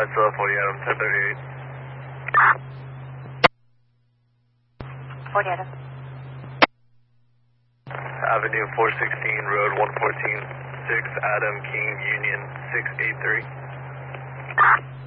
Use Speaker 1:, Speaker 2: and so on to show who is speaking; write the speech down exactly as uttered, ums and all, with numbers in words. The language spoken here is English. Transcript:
Speaker 1: It's uh, forty Adam, ten thirty-eight.
Speaker 2: forty Adam.
Speaker 1: Avenue four sixteen, Road one fourteen, six Adam King Union six eight three.